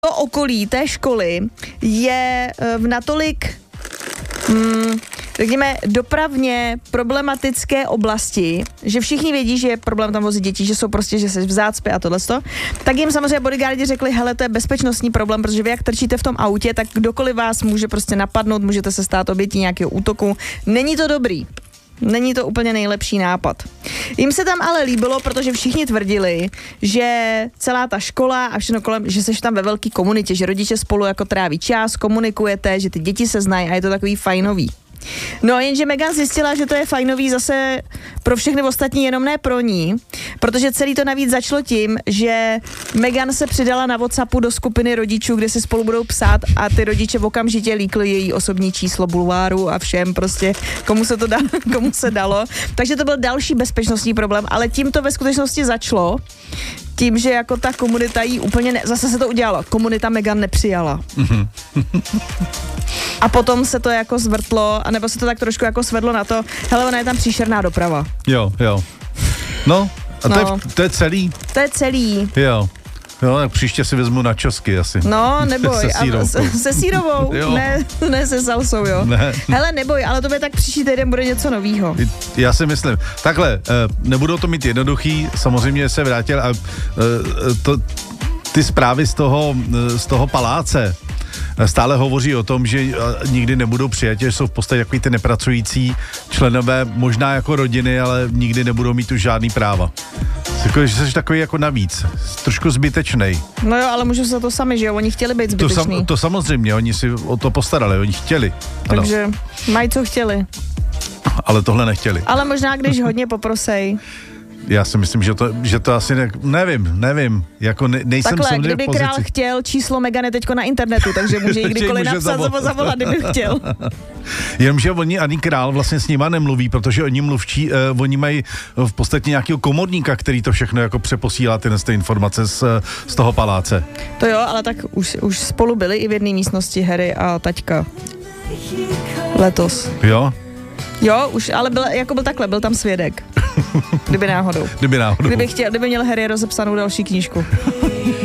To okolí té školy je v natolik, řekněme, dopravně problematické oblasti, že všichni vědí, že je problém tam vozit děti, že jsou prostě, že se v zácpě a tohleto, tak jim samozřejmě bodyguardi řekli, hele, to je bezpečnostní problém, protože vy jak trčíte v tom autě, tak kdokoliv vás může prostě napadnout, můžete se stát obětí nějakého útoku. Není to dobrý. Není to úplně nejlepší nápad. Jim se tam ale líbilo, protože všichni tvrdili, že celá ta škola a všechno kolem, že seš tam ve velké komunitě, že rodiče spolu jako tráví čas, komunikujete, že ty děti se znají a je to takový fajnový. No jenže Meghan zjistila, že to je fajnový zase pro všechny ostatní, jenom ne pro ní, protože celý to navíc začalo tím, že Meghan se přidala na WhatsAppu do skupiny rodičů, kde si spolu budou psát a ty rodiče okamžitě líkli její osobní číslo bulváru a všem prostě, komu se dalo. Takže to byl další bezpečnostní problém, ale tím to ve skutečnosti začalo. Tím, že jako ta komunita jí úplně zase se to udělalo. Komunita Meghan nepřijala. A potom se to jako zvrtlo, anebo se to tak trošku jako svedlo na to, hele, ona je tam příšerná doprava. Jo. No, a to je celý? To je celý. Jo, tak příště si vezmu na čosky asi. No, neboj. Se sírovou? Jo. Ne se salsou, jo. Ne. Hele, neboj, ale to by tak příští týden bude něco novýho. Já si myslím. Takhle, nebudou to mít jednoduchý, samozřejmě se vrátil a ty zprávy z toho paláce stále hovoří o tom, že nikdy nebudou přijatí, že jsou v podstatě takový ty nepracující členové, možná jako rodiny, ale nikdy nebudou mít už žádný práva. Že jsi takový jako navíc, trošku zbytečnej. No jo, ale můžu se to sami, že jo, oni chtěli být zbyteční. To samozřejmě, oni si o to postarali, oni chtěli. Takže mají co chtěli. Ale tohle nechtěli. Ale možná, když hodně poprosej. Já si myslím, že to asi nevím, jako nejsem takhle, samozřejmě kdyby v pozici. král chtěl, číslo Meghan je teďko na internetu, takže může jí kdykoliv napsat, zavolat, kdyby chtěl. Jenomže oni ani král vlastně s nima nemluví, protože oni mají v podstatě nějakého komorníka, který to všechno jako přeposílá ty informace z toho paláce. To jo, ale tak už spolu byli i v jedné místnosti Harry a taťka. Letos. Jo? Jo, už, ale byl tam svědek. Kdyby náhodou. Kdyby měl Harry rozepsanou další knížku.